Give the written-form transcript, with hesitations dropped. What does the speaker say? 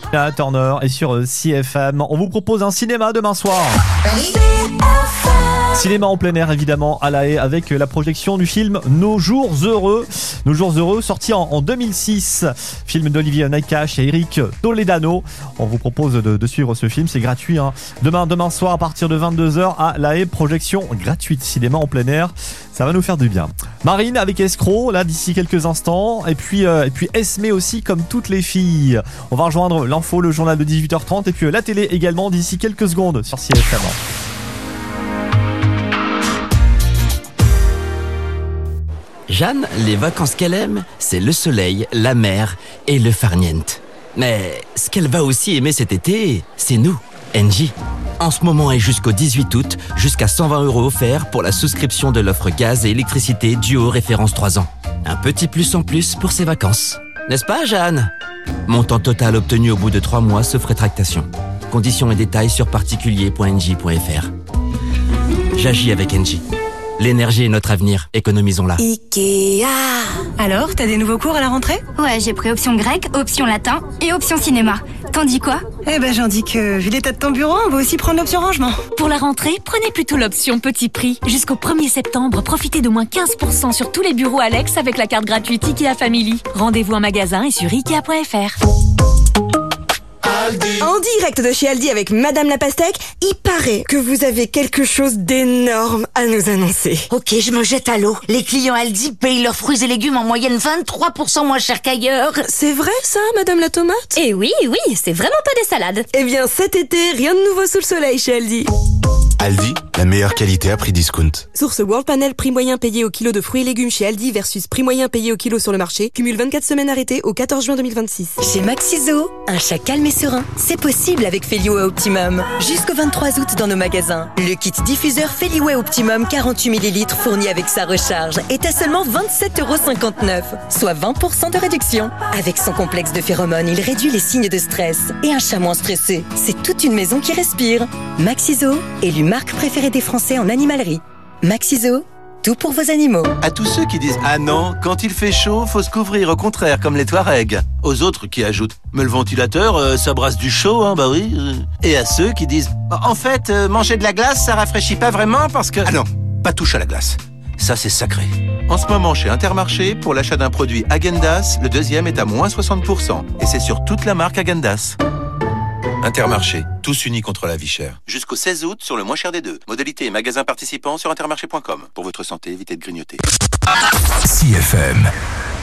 Tina Turner et sur CFM. On vous propose un cinéma demain soir. Cinéma en plein air évidemment à La Haye avec la projection du film Nos Jours Heureux. Nos Jours Heureux sorti en 2006. Film d'Olivier Nakache et Eric Toledano. On vous propose de suivre ce film, c'est gratuit. Demain soir à partir de 22h à La Haye, projection gratuite cinéma en plein air. Ça va nous faire du bien. Marine avec Escroc là d'ici quelques instants et puis Esmé aussi comme toutes les filles. On va rejoindre l'info, le journal de 18h30 et puis la télé également d'ici quelques secondes sur CFM. Jeanne, les vacances qu'elle aime, c'est le soleil, la mer et le farniente. Mais ce qu'elle va aussi aimer cet été, c'est nous, Engie. En ce moment et jusqu'au 18 août, jusqu'à 120 € offerts pour la souscription de l'offre gaz et électricité Duo référence 3 ans. Un petit plus en plus pour ses vacances. N'est-ce pas, Jeanne ? Montant total obtenu au bout de 3 mois sauf rétractation. Conditions et détails sur particulier.engie.fr. J'agis avec Engie. L'énergie est notre avenir, économisons-la. Ikea. Alors, t'as des nouveaux cours à la rentrée ? Ouais, j'ai pris option grec, option latin et option cinéma. T'en dis quoi ? Eh ben, j'en dis que, vu l'état de ton bureau, on va aussi prendre l'option rangement. Pour la rentrée, prenez plutôt l'option petit prix. Jusqu'au 1er septembre, profitez de moins 15% sur tous les bureaux Alex avec la carte gratuite Ikea Family. Rendez-vous en magasin et sur Ikea.fr. En direct de chez Aldi avec Madame la Pastèque, il paraît que vous avez quelque chose d'énorme à nous annoncer. Ok, je me jette à l'eau. Les clients Aldi payent leurs fruits et légumes en moyenne 23% moins cher qu'ailleurs. C'est vrai ça, Madame la Tomate ? Eh oui, c'est vraiment pas des salades. Eh bien cet été, rien de nouveau sous le soleil chez Aldi. Aldi, la meilleure qualité à prix discount. Source World Panel, prix moyen payé au kilo de fruits et légumes chez Aldi versus prix moyen payé au kilo sur le marché. Cumule 24 semaines arrêtées au 14 juin 2026. Chez Maxiso, un chat calme et serein, c'est possible avec Feliway Optimum. Jusqu'au 23 août dans nos magasins. Le kit diffuseur Feliway Optimum 48 ml fourni avec sa recharge est à seulement 27,59 €, soit 20% de réduction. Avec son complexe de phéromones, il réduit les signes de stress. Et un chat moins stressé, c'est toute une maison qui respire. Maxiso, élu marque préférée des Français en animalerie. Maxiso, tout pour vos animaux. À tous ceux qui disent « Ah non, quand il fait chaud, faut se couvrir, au contraire, comme les Touaregs ». Aux autres qui ajoutent « Mais le ventilateur, ça brasse du chaud, hein, bah oui ». Et à ceux qui disent « En fait, manger de la glace, ça rafraîchit pas vraiment parce que… » Ah non, pas touche à la glace. Ça, c'est sacré. En ce moment, chez Intermarché, pour l'achat d'un produit Häagen-Dazs, le deuxième est à moins 60%. Et c'est sur toute la marque Häagen-Dazs. Intermarché, tous unis contre la vie chère. Jusqu'au 16 août sur le moins cher des deux. Modalité et magasins participants sur intermarché.com. Pour votre santé, évitez de grignoter. CFM.